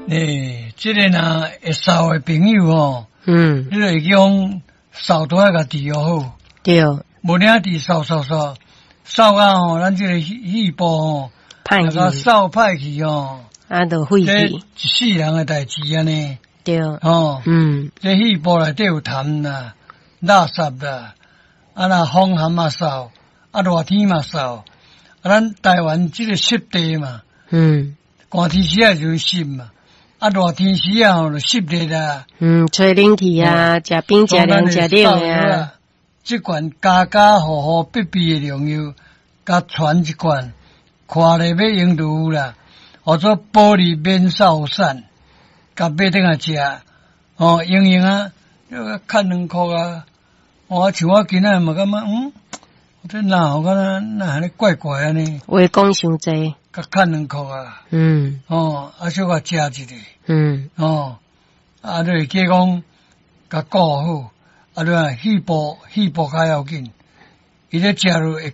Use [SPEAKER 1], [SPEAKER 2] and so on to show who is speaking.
[SPEAKER 1] 这个呢会扫的朋友哦，你就会用扫都要甲治疗好。
[SPEAKER 2] 对，
[SPEAKER 1] 无领治扫啊吼，咱这个细胞吼，
[SPEAKER 2] 歹
[SPEAKER 1] 那个
[SPEAKER 2] 去，
[SPEAKER 1] 扫歹去吼，
[SPEAKER 2] 就废
[SPEAKER 1] 这
[SPEAKER 2] 去，
[SPEAKER 1] 一世人的代志安尼。
[SPEAKER 2] 对，
[SPEAKER 1] 哦，这细胞内底有痰啦、垃圾啦，啊那风寒嘛扫，啊热天嘛扫，啊咱台湾这个湿地嘛，寒天时啊就湿嘛，啊热天时啊吼就湿热啦。
[SPEAKER 2] 吹冷气啊，食冰食凉食冷的啊。
[SPEAKER 1] 这罐家家户户必备的良药，甲传一罐，看咧要用就有啦。或者玻璃免扫散，甲买等下食，用啊，看2块啊。像我今仔嘛感觉，这哪好敢那安尼怪怪安尼。
[SPEAKER 2] 话讲伤济，
[SPEAKER 1] 甲看2块啊。小可食一个。你会记讲，甲顾好。你细胞较要紧，伊咧食落会